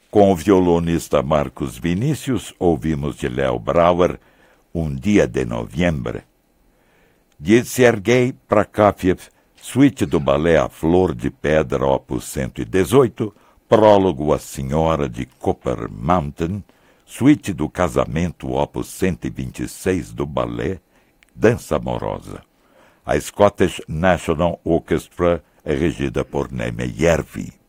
Com o violonista Marcos Vinícius, ouvimos de Léo Brauer, Um Dia de Novembro. De Sergei Prokofiev, suíte do balé A Flor de Pedra, opus 118, prólogo A Senhora de Copper Mountain, suíte do Casamento, opus 126 do balé Dança Amorosa. A Scottish National Orchestra é regida por Neme Järvi.